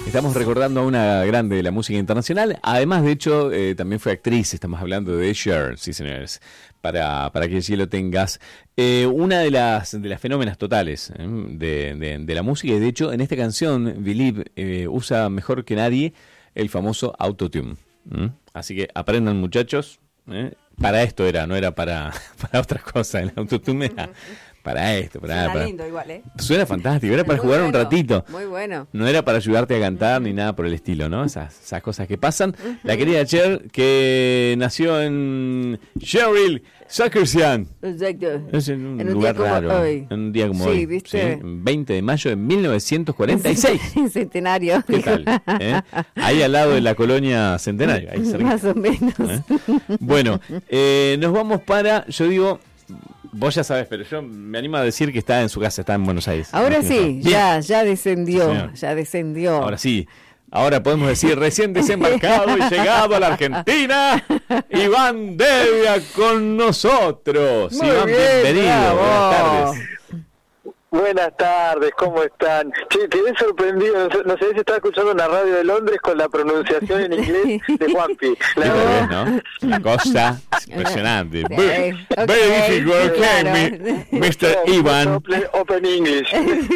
Estamos recordando a una grande de la música internacional. Además, de hecho, también fue actriz. Estamos hablando de Cher, sí, señores. Para que allí lo tengas. Una de las fenómenas totales de la música. Y de hecho, en esta canción, Believe usa mejor que nadie el famoso autotune. Así que aprendan, muchachos. Para esto era, no era para otras cosas. El autotune era para esto. Suena lindo igual, ¿eh? Suena fantástico, era para jugar un ratito. Muy bueno. No era para ayudarte a cantar ni nada por el estilo, ¿no? Esas cosas que pasan. La querida Cher, que nació en Sherrill, Sackersian. Exacto. Es en un En un lugar día como raro. hoy. En un día como Sí, hoy. ¿viste? ¿Sí? 20 de mayo de 1946. Centenario. ¿Qué tal? Ahí al lado de la colonia Centenario. Ahí cerca. Más o menos. Bueno, nos vamos para, yo digo, vos ya sabés, pero yo me animo a decir que está en su casa, está en Buenos Aires. Ahora sí, Bien. ya descendió, Sí, ya descendió. Ahora sí. Ahora podemos decir, recién desembarcado y llegado a la Argentina, Iván Devia con nosotros. Muy Iván, bien, bienvenido. bravo. Buenas tardes. Buenas tardes, ¿cómo están? Che, quedé sorprendido, no sé si estaba escuchando una radio de Londres con la pronunciación en inglés de Juanpi. Qué bien, ¿no? La cosa es impresionante. Sí, Very okay, difficult, okay, claro. Mr. Iván. Open English.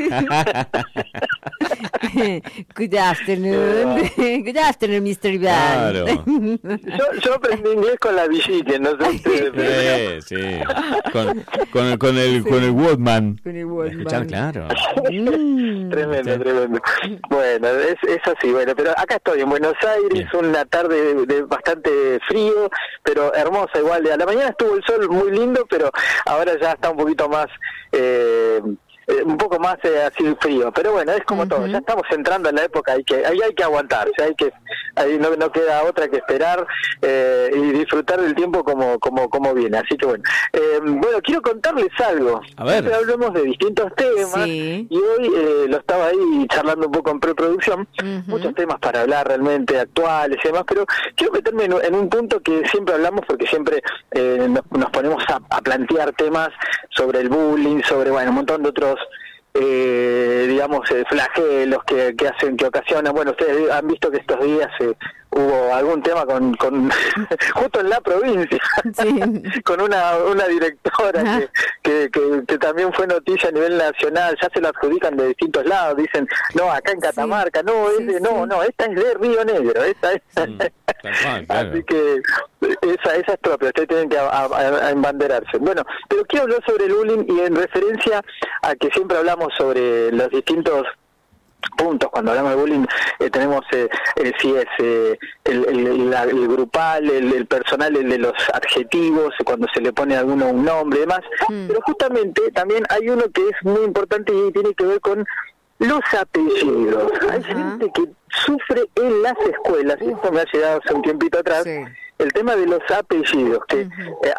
Good afternoon. Good afternoon, Mr. Iván. Claro. Yo aprendí inglés con la Villique, no sé ustedes. pero- Sí. Con el Woodman. Con el Woodman. Escuchar, claro. Tremendo. Bueno, es así, bueno, pero acá estoy en Buenos Aires, Bien. una tarde de bastante frío, pero hermosa igual. A la mañana estuvo el sol muy lindo, pero ahora ya está un poquito más... un poco más así frío, pero bueno, es como todo, ya estamos entrando en la época, hay que aguantarse, ahí no queda otra que esperar y disfrutar del tiempo como viene, así que bueno, quiero contarles algo. A ver. Siempre hablamos de distintos temas, Sí. y hoy lo estaba ahí charlando un poco en preproducción, muchos temas para hablar realmente actuales y demás, pero quiero meterme en un punto que siempre hablamos, porque siempre nos ponemos a plantear temas sobre el bullying, sobre un montón de otros flagelos que ocasionan. Bueno, ustedes han visto que estos días hubo algún tema con justo en la provincia, Sí. con una directora que también fue noticia a nivel nacional, ya se la adjudican de distintos lados, dicen, no, acá en Catamarca, no, esta es de Río Negro, esta es... Tal cual, claro. Así que esa es propia, ustedes tienen que a embanderarse. Bueno, pero quiero hablar sobre el bullying y en referencia a que siempre hablamos sobre los distintos puntos. Cuando hablamos de bullying tenemos si es el grupal, el personal, el de los adjetivos, cuando se le pone a alguno un nombre y demás, pero justamente también hay uno que es muy importante y tiene que ver con los apellidos. Hay gente que sufre en las escuelas, y esto me ha llegado hace un tiempito atrás, Sí. el tema de los apellidos, que